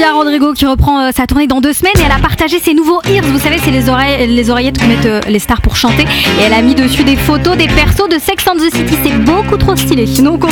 Olivia Rodrigo qui reprend sa tournée dans 2 semaines et elle a partagé ses nouveaux ears. Vous savez, c'est les oreillettes que mettent les stars pour chanter. Et elle a mis dessus des photos des persos de Sex and the City. C'est beaucoup trop stylé. Sinon, on